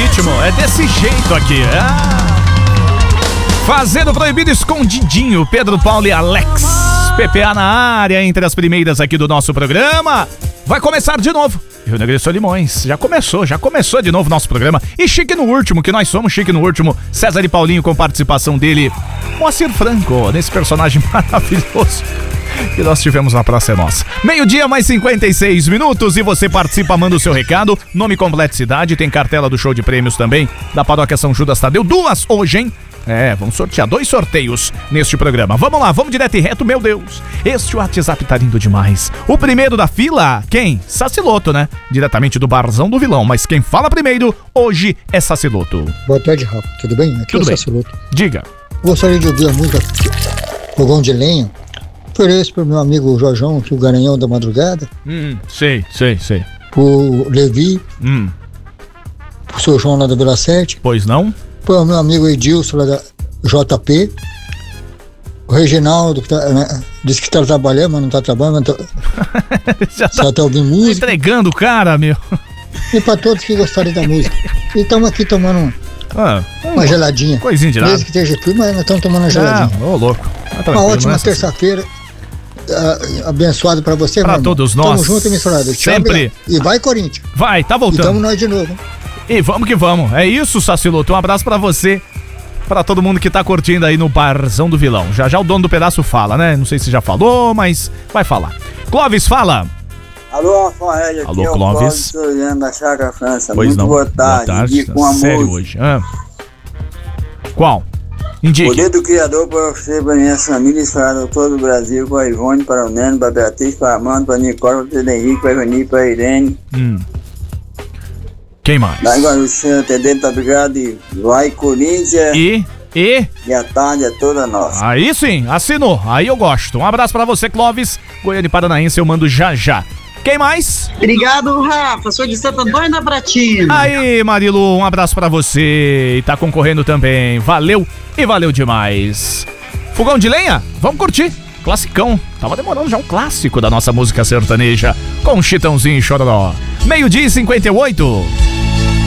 ritmo, é desse jeito aqui. Fazendo proibido escondidinho, Pedro Paulo e Alex. PPA na área, entre as primeiras aqui do nosso programa. Vai começar de novo. Rio Negro e Solimões. Já começou de novo nosso programa. E chique no último, que nós somos chique no último. César e Paulinho com participação dele. Moacir Franco, nesse personagem maravilhoso que nós tivemos na Praça é Nossa. 12:00 mais 56 minutos e você participa, manda o seu recado, nome completo, cidade, tem cartela do show de prêmios também, da Paróquia São Judas Tadeu, 2 hoje, hein? Vamos sortear 2 sorteios neste programa. Vamos lá, vamos direto e reto, meu Deus. Este WhatsApp tá lindo demais. O primeiro da fila, quem? Saciloto, né? Diretamente do Barzão do Vilão, mas quem fala primeiro hoje é Saciloto. Boa tarde, Rafa. Tudo bem? Aqui Tudo é bem. Saciloto. Diga. Gostaria de ouvir a música Fogão de Lenha. Ofereço pro meu amigo Jorjão, aqui o Garanhão da Madrugada. Sei. Pro Levi. Pro seu João lá da Vila 7. Pois não? Pro meu amigo Edilson lá da JP. O Reginaldo, que disse que tá trabalhando, mas não tá trabalhando. Já tá ouvindo música. Entregando o cara, meu. E pra todos que gostarem da música. E estamos aqui tomando uma geladinha. Coisinha de nada. Mesmo que esteja frio, mas nós estamos tomando uma geladinha. Ô, louco. Uma ótima terça-feira. Abençoado pra você, pra todos nós. Tamo junto e misturado. Sempre. E vai, Corinthians. Vai, tá voltando. E tamo nós de novo. E vamos que vamos. É isso, Saciloto. Um abraço pra você, pra todo mundo que tá curtindo aí no Barzão do Vilão. Já o dono do pedaço fala, né? Não sei se já falou, mas vai falar. Clóvis, fala. Alô, Rafael. Alô, Clóvis. Da Chácara França. Pois muito não. Boa tarde. Tá Com a sério música. hoje. Qual? Indique. Poder do Criador para você, para minha família, para todo o Brasil, para a Ivone, para o Neno, para a Beatriz, para a Amanda, para a Nicole, para o Pedro Henrique, para a Ivani, para a Irene. Quem mais? Da Guaruxã, atendendo, tá obrigado. E vai, Corinthians. E a tarde é toda nossa. Aí sim, assinou. Aí eu gosto. Um abraço pra você, Clóvis. Goiânia e Paranaense, eu mando já. Quem mais? Obrigado, Rafa. Sou de Santo Antônio da Pratina. Aí, Marilu, um abraço pra você. E tá concorrendo também. Valeu e valeu demais. Fogão de lenha? Vamos curtir. Classicão. Tava demorando já um clássico da nossa música sertaneja. Com Chitãozinho e Chororó. 12:58.